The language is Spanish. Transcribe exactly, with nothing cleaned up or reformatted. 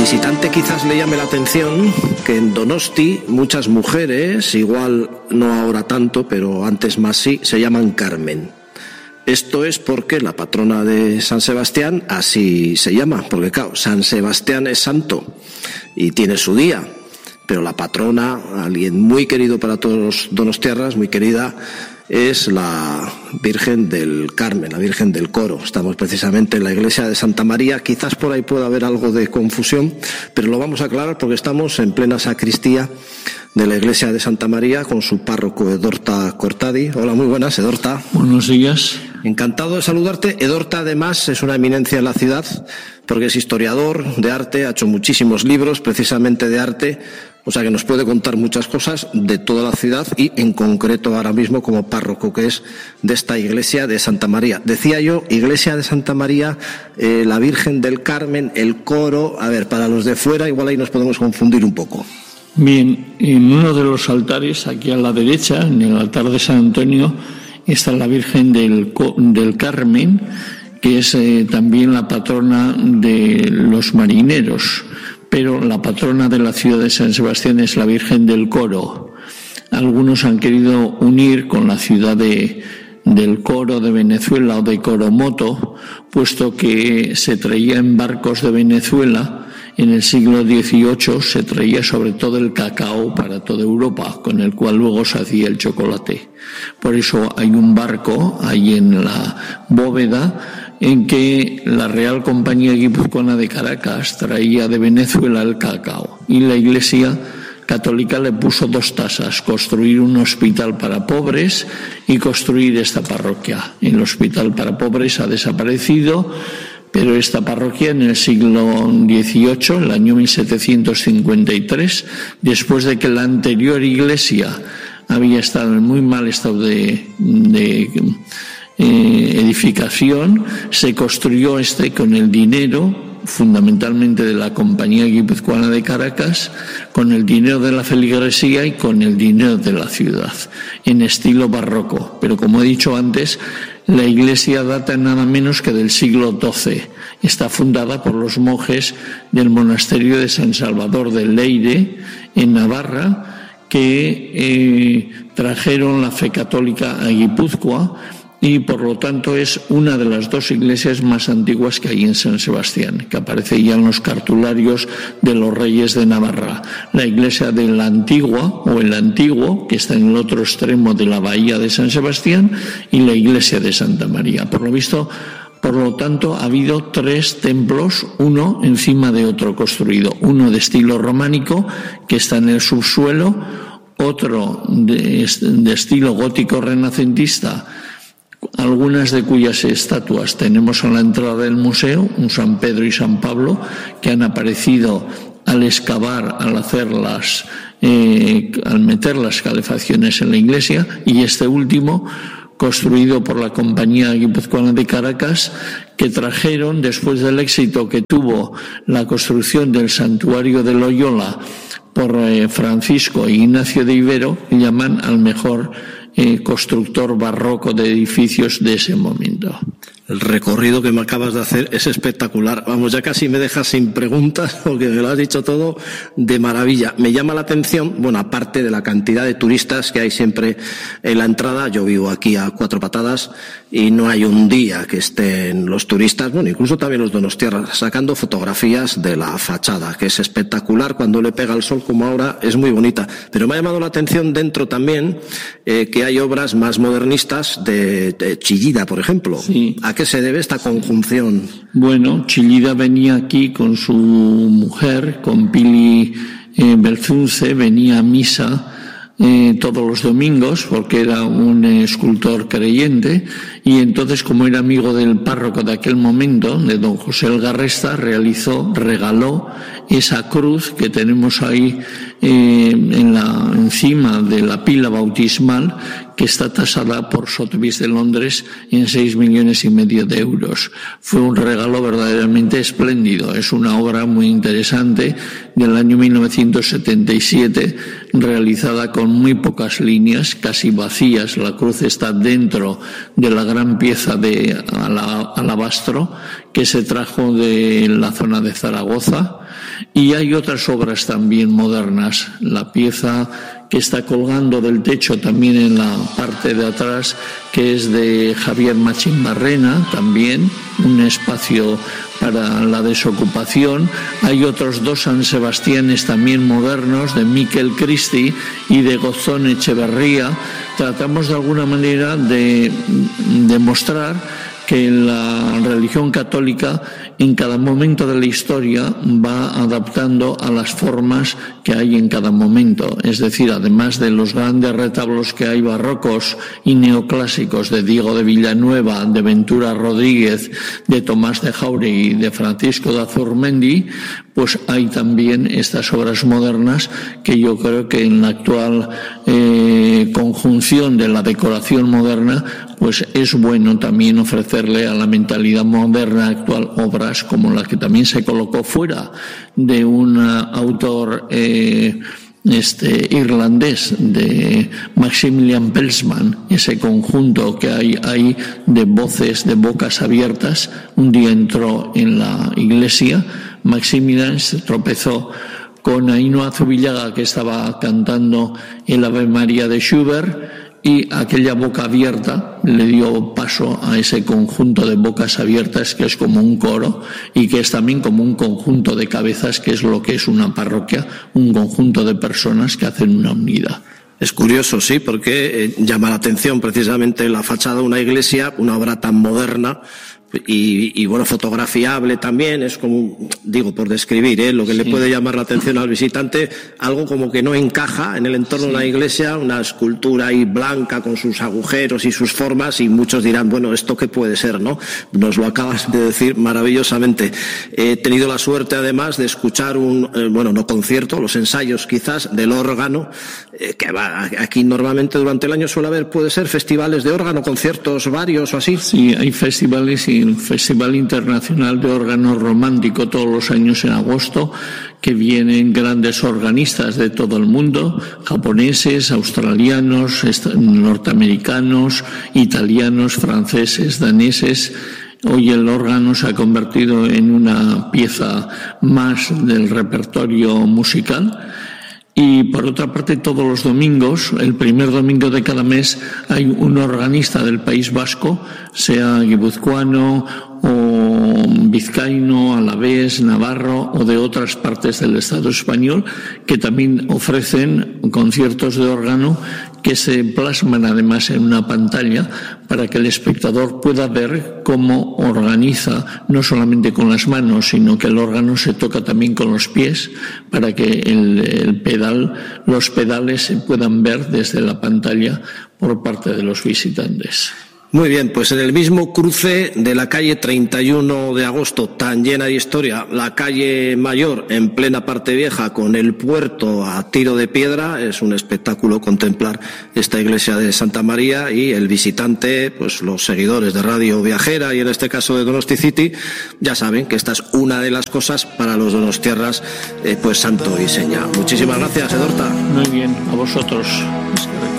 visitante quizás le llame la atención que en Donosti muchas mujeres, igual no ahora tanto, pero antes más sí, se llaman Carmen. Esto es porque la patrona de San Sebastián así se llama, porque claro, San Sebastián es santo y tiene su día, pero la patrona, alguien muy querido para todos los donostiarras, muy querida, es la Virgen del Carmen, la Virgen del Coro. Estamos precisamente en la iglesia de Santa María. Quizás por ahí pueda haber algo de confusión, pero lo vamos a aclarar porque estamos en plena sacristía de la iglesia de Santa María con su párroco Edorta Cortadi. Hola, muy buenas, Edorta. Buenos días. Encantado de saludarte. Edorta, además, es una eminencia en la ciudad porque es historiador de arte, ha hecho muchísimos libros precisamente de arte, o sea que nos puede contar muchas cosas de toda la ciudad y en concreto ahora mismo como párroco que es de esta iglesia de Santa María. Decía yo, iglesia de Santa María, eh, la Virgen del Carmen, el coro. A ver, para los de fuera igual ahí nos podemos confundir un poco. Bien, en uno de los altares, aquí a la derecha, en el altar de San Antonio, está la Virgen del, del Carmen, que es eh, también la patrona de los marineros, pero la patrona de la ciudad de San Sebastián es la Virgen del Coro. Algunos han querido unir con la ciudad de, del Coro de Venezuela o de Coromoto, puesto que se traía en barcos de Venezuela. En el siglo dieciocho se traía sobre todo el cacao para toda Europa, con el cual luego se hacía el chocolate. Por eso hay un barco ahí en la bóveda en que la Real Compañía Guipuzcoana de Caracas traía de Venezuela el cacao. Y la Iglesia Católica le puso dos tasas: construir un hospital para pobres y construir esta parroquia. El hospital para pobres ha desaparecido, pero esta parroquia en el siglo dieciocho, el año mil setecientos cincuenta y tres, después de que la anterior iglesia había estado en muy mal estado de, de eh, edificación, se construyó este con el dinero fundamentalmente de la Compañía Guipuzcoana de Caracas, con el dinero de la feligresía y con el dinero de la ciudad, en estilo barroco. Pero como he dicho antes, la iglesia data nada menos que del siglo doce. Está fundada por los monjes del monasterio de San Salvador de Leire, en Navarra, que eh, trajeron la fe católica a Guipúzcoa, y por lo tanto es una de las dos iglesias más antiguas que hay en San Sebastián, que aparece ya en los cartularios de los reyes de Navarra. La iglesia de la Antigua, o el Antiguo, que está en el otro extremo de la bahía de San Sebastián, y la iglesia de Santa María. Por lo visto, por lo tanto, ha habido tres templos, uno encima de otro construido. Uno de estilo románico, que está en el subsuelo, otro de, de estilo gótico renacentista, algunas de cuyas estatuas tenemos a la entrada del museo, un San Pedro y San Pablo, que han aparecido al excavar, al hacerlas, eh, al meter las calefacciones en la iglesia, y este último, construido por la Compañía Guipuzcoana de Caracas, que trajeron, después del éxito que tuvo la construcción del santuario de Loyola por eh, Francisco e Ignacio de Ibero, que llaman al mejor Eh, constructor barroco de edificios de ese momento. El recorrido que me acabas de hacer es espectacular. Vamos, ya casi me dejas sin preguntas porque me lo has dicho todo de maravilla. Me llama la atención, bueno, aparte de la cantidad de turistas que hay siempre en la entrada. Yo vivo aquí a cuatro patadas y no hay un día que estén los turistas, bueno, incluso también los donostiarras, sacando fotografías de la fachada, que es espectacular cuando le pega el sol como ahora, es muy bonita. Pero me ha llamado la atención dentro también eh, que hay obras más modernistas de, de Chillida, por ejemplo. Sí. ¿A qué se debe esta conjunción? Bueno, Chillida venía aquí con su mujer, con Pili eh, Belzunce, venía a misa eh, todos los domingos porque era un eh, escultor creyente, y entonces, como era amigo del párroco de aquel momento, de don José Elgarresta, realizó, regaló esa cruz que tenemos ahí eh, en la, encima de la pila bautismal, que está tasada por Sotheby's de Londres en seis millones y medio de euros. Fue un regalo verdaderamente espléndido. Es una obra muy interesante del año mil novecientos setenta y siete, realizada con muy pocas líneas, casi vacías. La cruz está dentro de la gran pieza de alabastro que se trajo de la zona de Zaragoza, Y hay otras obras también modernas. La pieza que está colgando del techo también en la parte de atrás, que es de Javier Machín Barrena, también un espacio para la desocupación. Hay otros dos San Sebastianes también modernos, de Miquel Cristi y de Gozón Echeverría. Tratamos de alguna manera de demostrar que la religión católica en cada momento de la historia va adaptando a las formas que hay en cada momento. Es decir, además de los grandes retablos que hay barrocos y neoclásicos de Diego de Villanueva, de Ventura Rodríguez, de Tomás de Jauregui y de Francisco de Azurmendi, pues hay también estas obras modernas que yo creo que en la actual eh, conjunción de la decoración moderna, pues es bueno también ofrecerle a la mentalidad moderna actual obras como la que también se colocó fuera de un autor eh, este irlandés, de Maximilian Pelsman, ese conjunto que hay ahí de voces, de bocas abiertas. Un día entró en la iglesia, Maximilian se tropezó con Ainhoa Zubillaga, que estaba cantando el Ave María de Schubert, y aquella boca abierta le dio paso a ese conjunto de bocas abiertas que es como un coro y que es también como un conjunto de cabezas, que es lo que es una parroquia, un conjunto de personas que hacen una unidad. Es curioso, sí, porque eh, llama la atención precisamente la fachada de una iglesia, una obra tan moderna y, y bueno, fotografiable también. Es como, digo, por describir, ¿eh? lo que sí. le puede llamar la atención al visitante, algo como que no encaja en el entorno sí. de una iglesia, una escultura ahí blanca con sus agujeros y sus formas, y muchos dirán, bueno, ¿esto qué puede ser, no? Nos lo acabas de decir maravillosamente. He tenido la suerte, además, de escuchar un, eh, bueno, no concierto, los ensayos quizás, del órgano, eh, que va, aquí normalmente durante el año suele haber, puede ser, festivales de órgano, conciertos varios o así. Sí, hay festivales, y el Festival Internacional de Órgano Romántico todos los años en agosto, que vienen grandes organistas de todo el mundo, japoneses, australianos, norteamericanos, italianos, franceses, daneses. Hoy el órgano se ha convertido en una pieza más del repertorio musical. Y por otra parte, todos los domingos, el primer domingo de cada mes, hay un organista del País Vasco, sea guipuzcoano o vizcaíno, alavés, navarro o de otras partes del Estado español, que también ofrecen conciertos de órgano que se plasman además en una pantalla para que el espectador pueda ver cómo organiza, no solamente con las manos, sino que el órgano se toca también con los pies, para que el, el pedal, los pedales se puedan ver desde la pantalla por parte de los visitantes. Muy bien, pues en el mismo cruce de la calle treinta y uno de agosto, tan llena de historia, la calle Mayor, en plena parte vieja, con el puerto a tiro de piedra, es un espectáculo contemplar esta iglesia de Santa María, y el visitante, pues los seguidores de Radio Viajera y en este caso de Donosti City, ya saben que esta es una de las cosas para los donostiarras, eh, pues santo y seña. Muchísimas gracias, Edorta. Muy bien, a vosotros.